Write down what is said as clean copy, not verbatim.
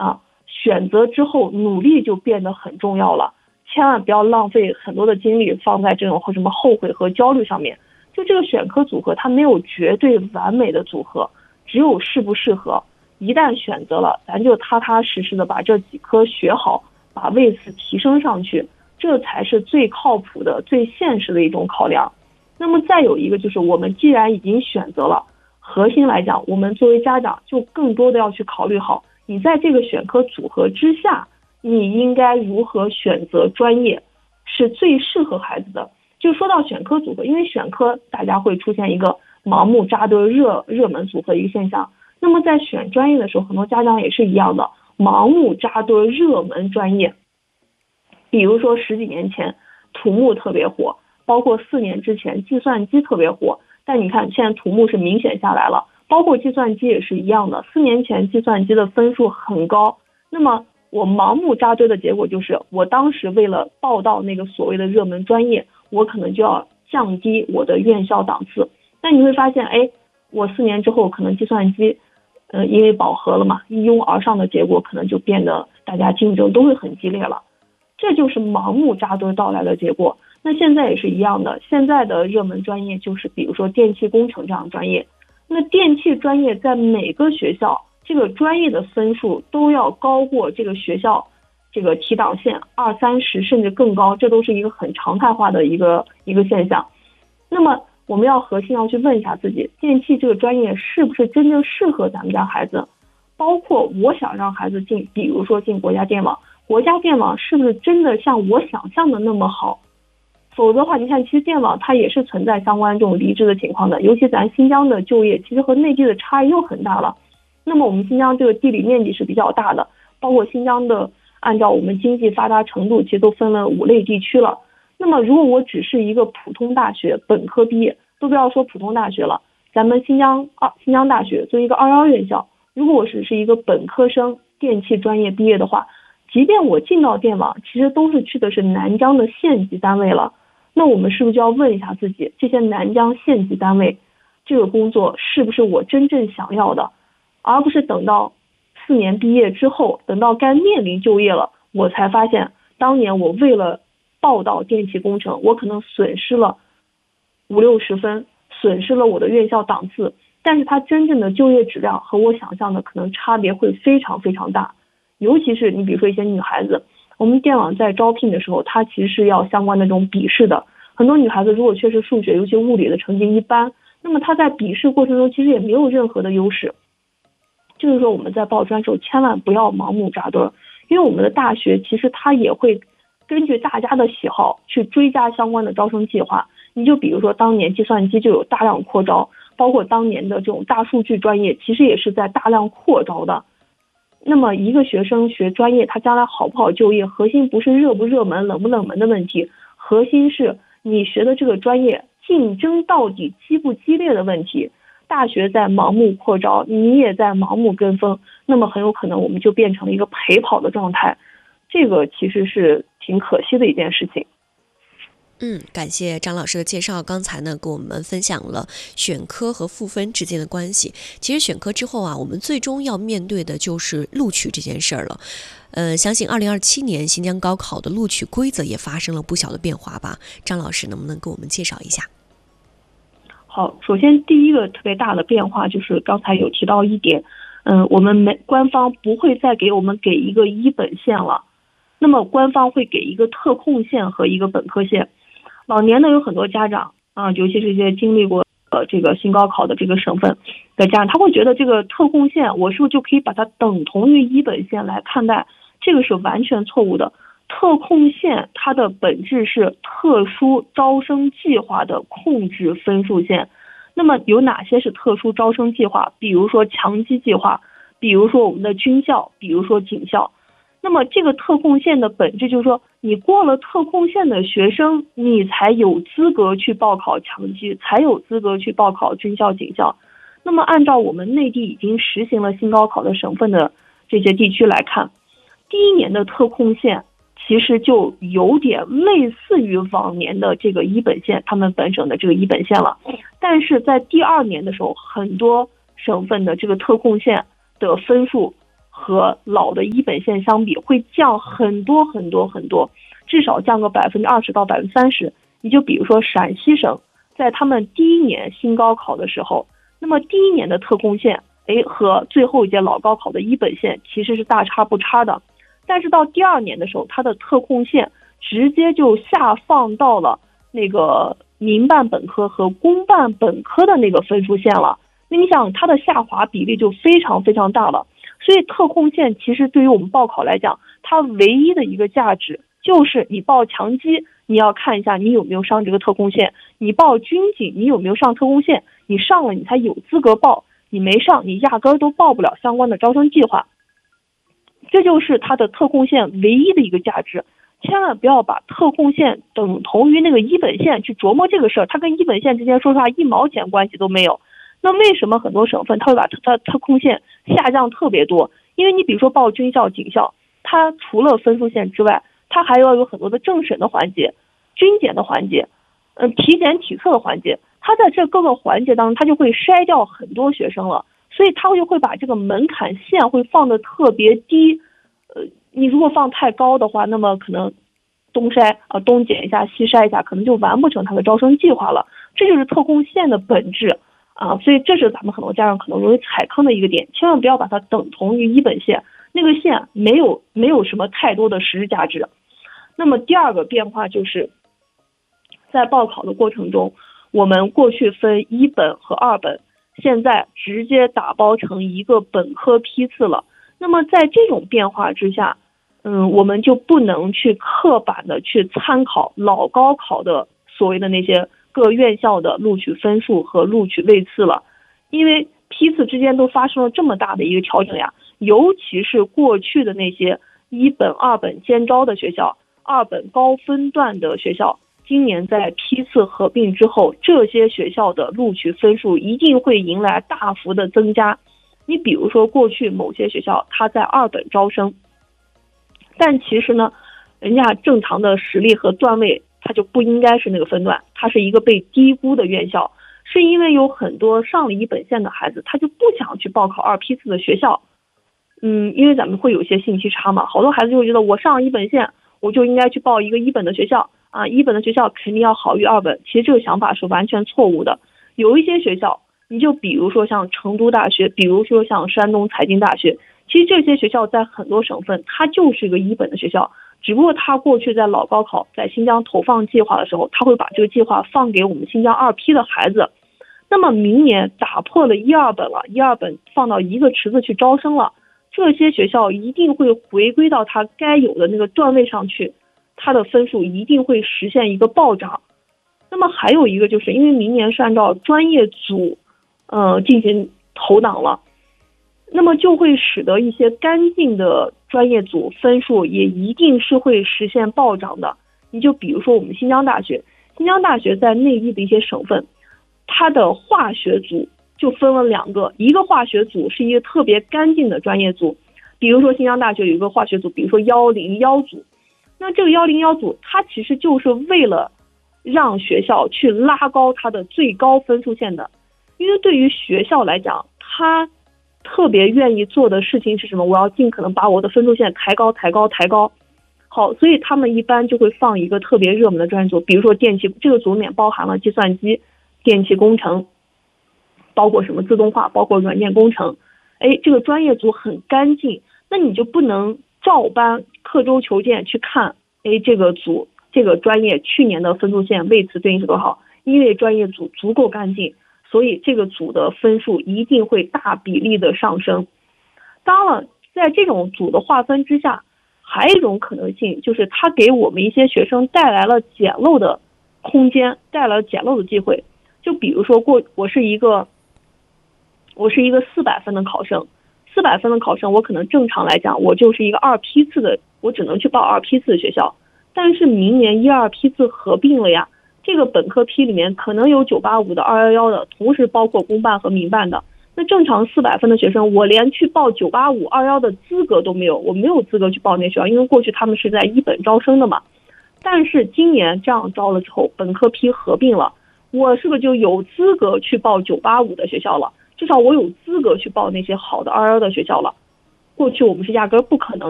选择之后努力就变得很重要了，千万不要浪费很多的精力放在这种什么后悔和焦虑上面。就这个选科组合它没有绝对完美的组合，只有适不适合。一旦选择了，咱就踏踏实实的把这几科学好，把位次提升上去，这才是最靠谱的最现实的一种考量。那么再有一个就是我们既然已经选择了，核心来讲我们作为家长就更多的要去考虑好，你在这个选科组合之下你应该如何选择专业是最适合孩子的。就说到选科组合，因为选科大家会出现一个盲目扎堆热门组合一个现象，那么在选专业的时候很多家长也是一样的，盲目扎堆热门专业。比如说10几年前土木特别火，包括4年之前计算机特别火，但你看现在土木是明显下来了，包括计算机也是一样的，4年前计算机的分数很高，那么我盲目扎堆的结果就是我当时为了报到那个所谓的热门专业，我可能就要降低我的院校档次。那你会发现我4年之后可能计算机因为饱和了嘛，一拥而上的结果可能就变得大家竞争都会很激烈了，这就是盲目扎堆到来的结果。那现在也是一样的，现在的热门专业就是比如说电气工程这样的专业，那电气专业在每个学校这个专业的分数都要高过这个学校这个提档线20-30甚至更高，这都是一个很常态化的一个现象。那么我们要核心要去问一下自己，电气这个专业是不是真正适合咱们家孩子，包括我想让孩子进，比如说进国家电网，国家电网是不是真的像我想象的那么好。否则的话，你看其实电网它也是存在相关这种离职的情况的，尤其咱新疆的就业其实和内地的差异又很大了。那么我们新疆这个地理面积是比较大的，包括新疆的按照我们经济发达程度其实都分了5类地区了。那么如果我只是一个普通大学本科毕业，都不要说普通大学了，咱们新疆大学作为一个21院校，如果我只是一个本科生电气专业毕业的话，即便我进到电网，其实都是去的是南疆的县级单位了。那我们是不是就要问一下自己，这些南疆县级单位这个工作是不是我真正想要的，而不是等到4年毕业之后，等到该面临就业了，我才发现当年我为了报到电气工程，我可能损失了50-60分，损失了我的院校档次，但是它真正的就业质量和我想象的可能差别会非常非常大。尤其是你比如说一些女孩子，我们电网在招聘的时候，它其实是要相关的这种笔试的，很多女孩子如果确实数学尤其物理的成绩一般，那么她在笔试过程中其实也没有任何的优势。就是说我们在报专时候千万不要盲目扎堆，因为我们的大学其实它也会根据大家的喜好去追加相关的招生计划。你就比如说当年计算机就有大量扩招，包括当年的这种大数据专业其实也是在大量扩招的。那么一个学生学专业他将来好不好就业，核心不是热不热门冷不冷门的问题，核心是你学的这个专业竞争到底激不激烈的问题。大学在盲目扩招，你也在盲目跟风，那么很有可能我们就变成了一个陪跑的状态，这个其实是挺可惜的一件事情。 感谢张老师的介绍。刚才呢，跟我们分享了选科和赋分之间的关系。其实选科之后啊，我们最终要面对的就是录取这件事儿了。相信2027年新疆高考的录取规则也发生了不小的变化吧？张老师能不能给我们介绍一下？ 好，首先第一个特别大的变化就是刚才有提到一点，我们官方不会再给我们给一个一本线了，那么官方会给一个特控线和一个本科线。往年呢有很多家长尤其是一些经历过这个新高考的这个省份的家长，他会觉得这个特控线我是不是就可以把它等同于一本线来看待，这个是完全错误的。特控线它的本质是特殊招生计划的控制分数线。那么有哪些是特殊招生计划？比如说强基计划，比如说我们的军校，比如说警校。那么这个特控线的本质就是说，你过了特控线的学生，你才有资格去报考强基，才有资格去报考军校警校。那么按照我们内地已经实行了新高考的省份的这些地区来看，第1年的特控线其实就有点类似于往年的这个一本线，他们本省的这个一本线了。但是在第2年的时候，很多省份的这个特控线的分数和老的一本线相比会降很多很多很多，至少降个20%到30%。你就比如说陕西省，在他们第一年新高考的时候，那么第一年的特控线，和最后一届老高考的一本线其实是大差不差的。但是到第二年的时候，它的特控线直接就下放到了那个民办本科和公办本科的那个分数线了。那你想，它的下滑比例就非常非常大了。所以特控线其实对于我们报考来讲，它唯一的一个价值就是你报强基，你要看一下你有没有上这个特控线；你报军警，你有没有上特控线，你上了你才有资格报，你没上你压根儿都报不了相关的招生计划。这就是它的特控线唯一的一个价值。千万不要把特控线等同于那个一本线去琢磨这个事儿，它跟一本线之间说实话1毛钱关系都没有。那为什么很多省份它会把它特控线下降特别多？因为你比如说报军校、警校，它除了分数线之外，它还要有很多的政审的环节、军检的环节、体检体测的环节，它在这各个环节当中，它就会筛掉很多学生了，所以它就会把这个门槛线会放得特别低。你如果放太高的话，那么可能东检一下西筛一下，可能就完不成它的招生计划了。这就是特控线的本质所以这是咱们很多家长可能容易踩坑的一个点，千万不要把它等同于一本线，那个线没有什么太多的实质价值。那么第二个变化就是在报考的过程中，我们过去分一本和二本，现在直接打包成一个本科批次了。那么在这种变化之下，我们就不能去刻板的去参考老高考的所谓的那些各院校的录取分数和录取位次了，因为批次之间都发生了这么大的一个调整呀，尤其是过去的那些一本、二本兼招的学校、二本高分段的学校，今年在批次合并之后，这些学校的录取分数一定会迎来大幅的增加。你比如说过去某些学校它在二本招生，但其实呢，人家正常的实力和段位它就不应该是那个分段，它是一个被低估的院校，是因为有很多上了一本线的孩子，他就不想去报考二批次的学校。因为咱们会有一些信息差嘛，好多孩子就会觉得我上一本线，我就应该去报一个一本的学校一本的学校肯定要好于二本，其实这个想法是完全错误的。有一些学校，你就比如说像成都大学，比如说像山东财经大学，其实这些学校在很多省份它就是一个一本的学校，只不过它过去在老高考在新疆投放计划的时候，它会把这个计划放给我们新疆二批的孩子。那么明年打破了一二本了，一二本放到一个池子去招生了，这些学校一定会回归到它该有的那个段位上去，它的分数一定会实现一个暴涨。那么还有一个就是因为明年是按照专业组进行投档了，那么就会使得一些干净的专业组分数也一定是会实现暴涨的。你就比如说我们新疆大学，新疆大学在内地的一些省份，它的化学组就分了2个，一个化学组是一个特别干净的专业组，比如说新疆大学有一个化学组，比如说101组，那这个101组它其实就是为了让学校去拉高它的最高分数线的。因为对于学校来讲，他特别愿意做的事情是什么？我要尽可能把我的分数线抬高。好，所以他们一般就会放一个特别热门的专业组，比如说电气，这个组里面包含了计算机、电气工程，包括什么自动化，包括软件工程。这个专业组很干净，那你就不能照搬刻舟求剑去看，这个组这个专业去年的分数线位次对应是多少？因为专业组足够干净，所以这个组的分数一定会大比例的上升。当然了，在这种组的划分之下，还有一种可能性，就是它给我们一些学生带来了捡漏的空间，带来了捡漏的机会。就比如说我是一个400分的考生，400分的考生，我可能正常来讲，我就是一个二批次的，我只能去报二批次的学校。但是明年1、2批次合并了呀，这个本科批里面可能有985的、211的，同时包括公办和民办的。那正常400分的学生，我连去报985、211的资格都没有，我没有资格去报那学校，因为过去他们是在一本招生的嘛。但是今年这样招了之后，本科批合并了，我是不是就有资格去报985的学校了？至少我有资格去报那些好的211的学校了。 过去我们是压根儿不可能